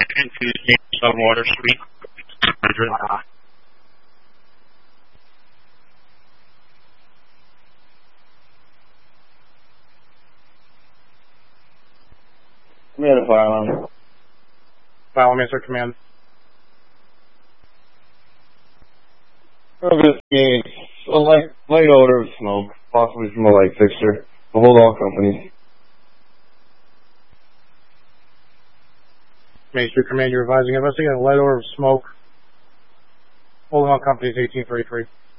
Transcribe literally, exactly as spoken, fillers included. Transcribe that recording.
into some water street. Command fire alarm. Fire alarm, answer command. Investigate a light, light odor of smoke, possibly from a light fixture. Hold all companies. Main Street Command, you're advising investigating a light odor of smoke. Holding all companies eighteen thirty-three.